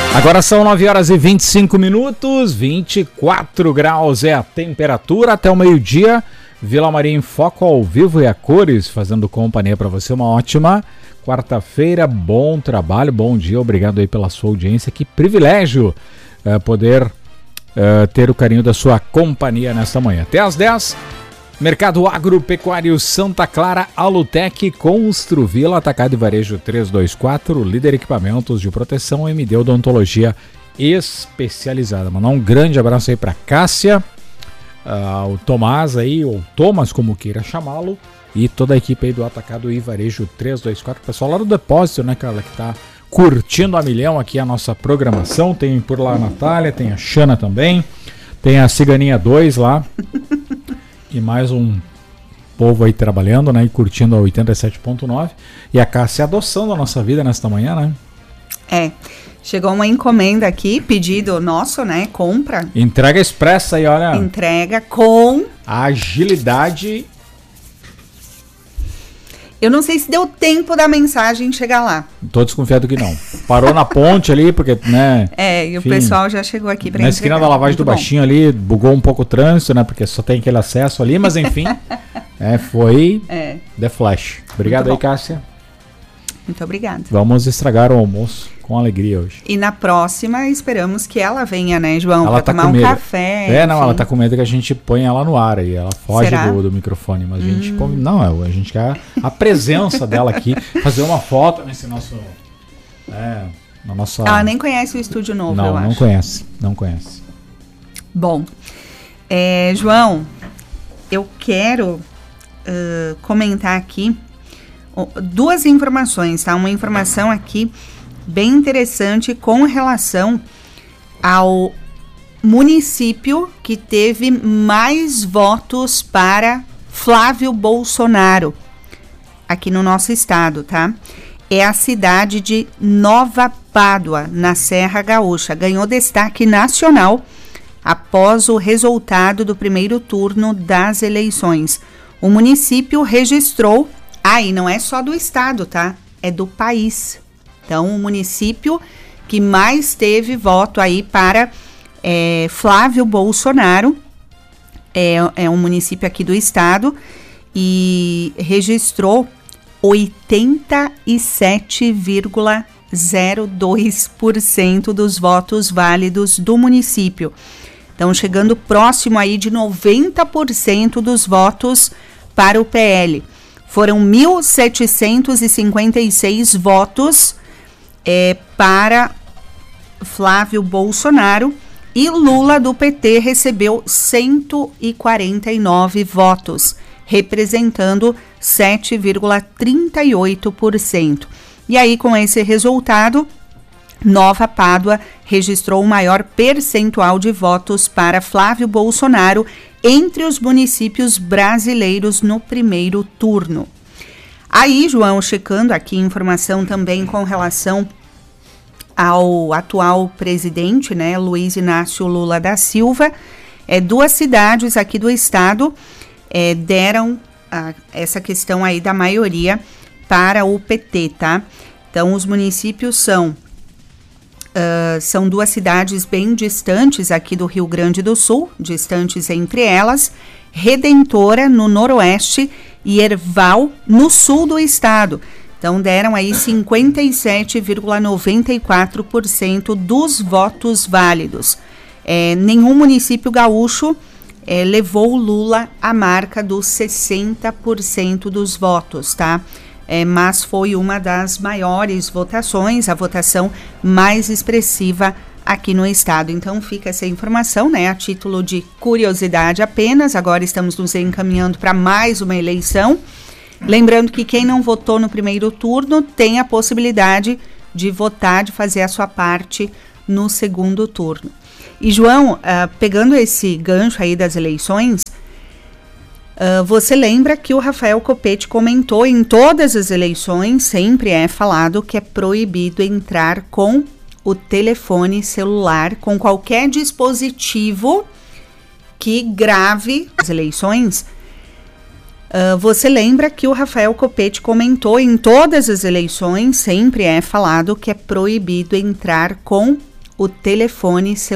Agora são 9 horas e 25 minutos, 24 graus é a temperatura até o meio-dia. Vila Maria em Foco ao vivo e a cores, fazendo companhia para você. Uma ótima quarta-feira, bom trabalho, bom dia, obrigado aí pela sua audiência. Que privilégio poder ter o carinho da sua companhia nesta manhã. Até às 10, Mercado Agropecuário Santa Clara, Alutec, Construvila, Atacado e Varejo 324, Líder Equipamentos de Proteção, MD Odontologia Especializada. Mandar um grande abraço aí para Cássia, o Tomás aí, ou Thomas, como queira chamá-lo, e toda a equipe aí do Atacado e Varejo 324, o pessoal lá do depósito, né, Carla, que tá curtindo a milhão aqui a nossa programação. Tem por lá a Natália, tem a Xana também, tem a Ciganinha 2 lá, e mais um povo aí trabalhando, né, e curtindo a 87.9, e a Cássia adoçando a nossa vida nesta manhã, né? Chegou uma encomenda aqui, pedido nosso, né, compra. Entrega expressa aí, olha. Entrega com agilidade. Eu não sei se deu tempo da mensagem chegar lá. Tô desconfiado que não. Parou na ponte ali, porque, né? E o pessoal já chegou aqui para entregar. Na esquina da lavagem do Baixinho ali, bugou um pouco o trânsito, né? Porque só tem aquele acesso ali, mas enfim. Foi The Flash. Obrigado aí, Cássia. Muito obrigada. Vamos estragar o almoço com alegria hoje. E na próxima, esperamos que ela venha, né, João? Ela pra tá tomar um café. Ela tá com medo que a gente ponha ela no ar aí. Ela foge do microfone. Mas a gente não, a gente quer a presença dela aqui. Fazer uma foto nesse nosso... na nossa... Ela nem conhece o estúdio novo, eu acho. Não conhece. Bom, João, eu quero comentar aqui duas informações, tá? Uma informação aqui bem interessante com relação ao município que teve mais votos para Flávio Bolsonaro aqui no nosso estado, tá? É a cidade de Nova Pádua, na Serra Gaúcha. Ganhou destaque nacional após o resultado do primeiro turno das eleições. O município registrou, e não é só do estado, tá? É do país. Então, o município que mais teve voto aí para Flávio Bolsonaro é um município aqui do estado e registrou 87,02% dos votos válidos do município. Então, chegando próximo aí de 90% dos votos para o PL. Foram 1.756 votos para Flávio Bolsonaro e Lula do PT recebeu 149 votos, representando 7,38%. E aí, com esse resultado, Nova Pádua registrou o maior percentual de votos para Flávio Bolsonaro entre os municípios brasileiros no primeiro turno. Aí, João, checando aqui informação também com relação ao atual presidente, né, Luiz Inácio Lula da Silva, duas cidades aqui do estado deram essa questão aí da maioria para o PT, tá? Então, os municípios são duas cidades bem distantes aqui do Rio Grande do Sul, distantes entre elas, Redentora, no noroeste, e Erval, no sul do estado. Então, deram aí 57,94% dos votos válidos. Nenhum município gaúcho levou Lula à marca dos 60% dos votos, tá? Mas foi uma das maiores votações, a votação mais expressiva aqui no estado. Então fica essa informação, né, a título de curiosidade apenas. Agora estamos nos encaminhando para mais uma eleição. Lembrando que quem não votou no primeiro turno tem a possibilidade de votar, de fazer a sua parte no segundo turno. E João, pegando esse gancho aí das eleições, você lembra que o Rafael Copete comentou em todas as eleições, sempre é falado que é proibido entrar com o telefone celular, com qualquer dispositivo que grave as eleições. Você lembra que o Rafael Copete comentou em todas as eleições, sempre é falado que é proibido entrar com o telefone